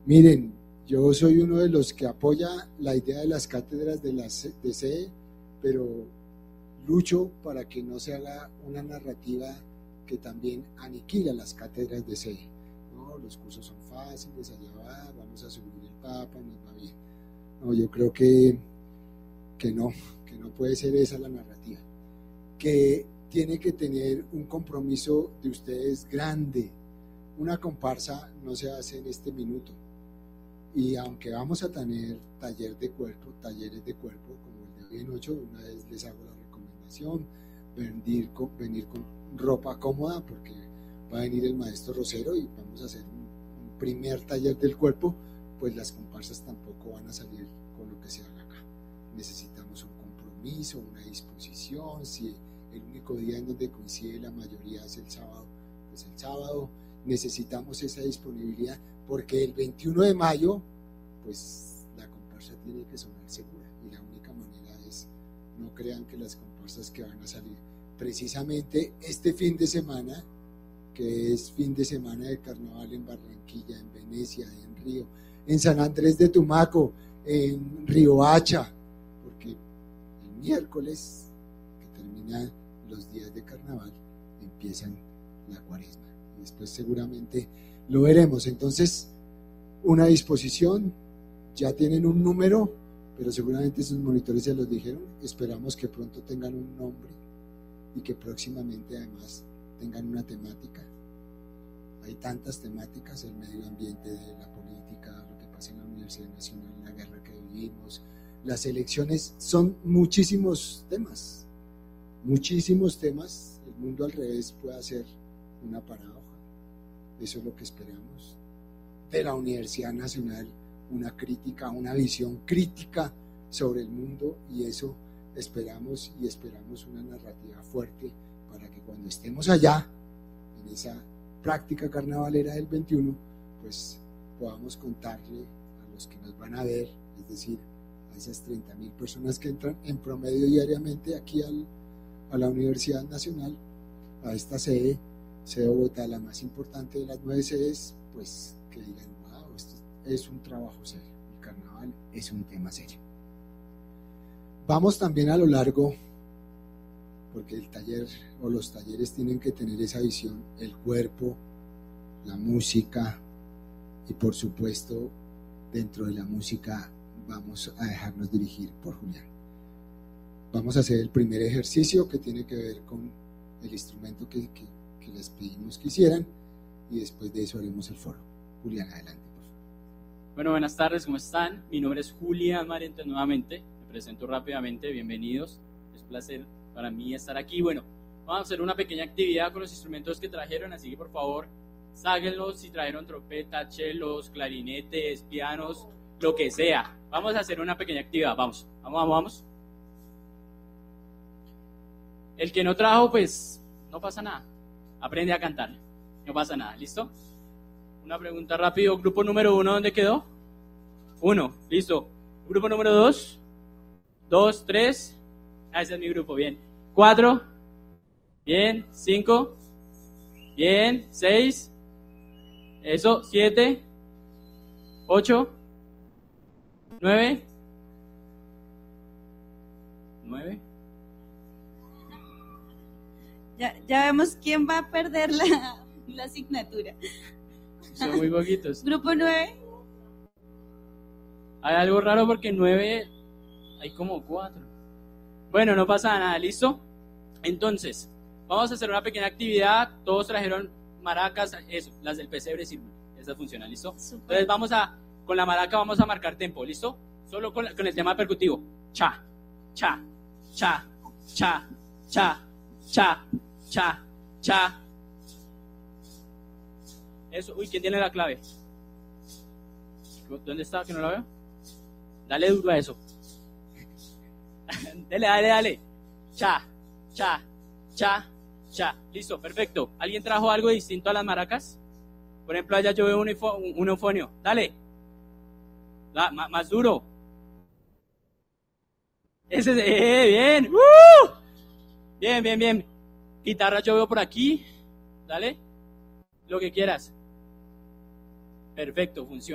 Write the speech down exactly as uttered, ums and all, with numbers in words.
Miren, yo soy uno de los que apoya la idea de las cátedras de la de C E, pero lucho para que no se haga una narrativa que también aniquila las cátedras de C E. No, los cursos son fáciles, allá va, vamos a subir el Papa, nos va bien. No, yo creo que, que no, que no puede ser esa la narrativa. Que tiene que tener un compromiso de ustedes grande. Una comparsa no se hace en este minuto. Y aunque vamos a tener taller de cuerpo, talleres de cuerpo, como el de hoy en ocho, una vez les hago la recomendación, venir con, venir con ropa cómoda, porque va a venir el maestro Rosero y vamos a hacer un, un primer taller del cuerpo, pues las comparsas tampoco van a salir con lo que se haga acá. Necesitamos un compromiso, una disposición. Si el único día en donde coincide la mayoría es el sábado, pues el sábado. Necesitamos esa disponibilidad, porque el veintiuno de mayo, pues la comparsa tiene que sonar segura, y la única manera es, no crean que las comparsas que van a salir precisamente este fin de semana, que es fin de semana de carnaval en Barranquilla, en Venecia, en Río, en San Andrés de Tumaco, en Riohacha, porque el miércoles, que termina los días de carnaval, empiezan la cuaresma. Después seguramente lo veremos. Entonces, una disposición, ya tienen un número, pero seguramente sus monitores se los dijeron. Esperamos que pronto tengan un nombre y que próximamente además tengan una temática. Hay tantas temáticas: el medio ambiente, la política, lo que pasa en la Universidad Nacional, la guerra que vivimos, las elecciones, son muchísimos temas, muchísimos temas. El mundo al revés puede hacer una paradoja. Eso es lo que esperamos de la Universidad Nacional, una crítica, una visión crítica sobre el mundo, y eso esperamos, y esperamos una narrativa fuerte para que cuando estemos allá, en esa práctica carnavalera del veintiuno, pues podamos contarle a los que nos van a ver, es decir, a esas treinta mil personas que entran en promedio diariamente aquí al, a la Universidad Nacional, a esta sede, sede Bogotá, la más importante de las nueve sedes, pues que digan, wow, esto es un trabajo serio, el carnaval es un tema serio. Vamos también a lo largo, porque el taller o los talleres tienen que tener esa visión, el cuerpo, la música, y por supuesto dentro de la música vamos a dejarnos dirigir por Julián. Vamos a hacer el primer ejercicio, que tiene que ver con el instrumento que, que que les pedimos que hicieran, y después de eso haremos el foro. Julián, adelante, por favor. Bueno, buenas tardes, ¿cómo están? Mi nombre es Julián Marientes nuevamente, me presento rápidamente, bienvenidos, es un placer para mí estar aquí. Bueno, vamos a hacer una pequeña actividad con los instrumentos que trajeron, así que por favor, sáquenlos si trajeron trompeta, chelos, clarinetes, pianos, lo que sea. Vamos a hacer una pequeña actividad, vamos, vamos, vamos, vamos. El que no trajo, pues, no pasa nada. Aprende a cantar, no pasa nada, ¿listo? Una pregunta rápido, grupo número uno, ¿dónde quedó? Uno, listo. Grupo número dos, dos, tres, ah, ese es mi grupo, bien. Cuatro, bien, cinco, bien, seis, eso, siete, ocho, nueve, nueve. Ya, ya vemos quién va a perder la, la asignatura. Son muy poquitos. Grupo nueve. Hay algo raro porque nueve, hay como cuatro. Bueno, no pasa nada, ¿listo? Entonces, vamos a hacer una pequeña actividad. Todos trajeron maracas, eso, las del pesebre sirven. Esa funciona, ¿listo? Super. Entonces vamos a, con la maraca vamos a marcar tempo, ¿listo? Solo con, la, con el tema percutivo. Cha, cha, cha, cha, cha, cha. Cha, cha. Eso, uy, ¿quién tiene la clave? ¿Dónde está? Que no la veo. Dale duro a eso. Dale, dale, dale. Cha, cha, cha, cha. Listo, perfecto. ¿Alguien trajo algo distinto a las maracas? Por ejemplo, allá yo veo un, un eufonio. Dale. Da, más, más duro. Ese es, eh, bien. ¡Uh! Bien, bien, bien. Guitarra yo veo por aquí. Dale. Lo que quieras. Perfecto, funciona.